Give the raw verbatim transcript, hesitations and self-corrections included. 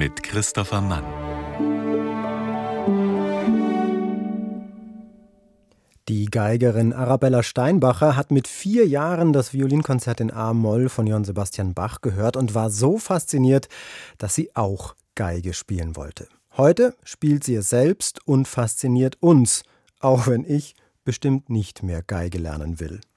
mit Christopher Mann. Die Geigerin Arabella Steinbacher hat mit vier Jahren das Violinkonzert in A-Moll von Johann Sebastian Bach gehört und war so fasziniert, dass sie auch Geige spielen wollte. Heute spielt sie es selbst und fasziniert uns, auch wenn ich bestimmt nicht mehr Geige lernen will.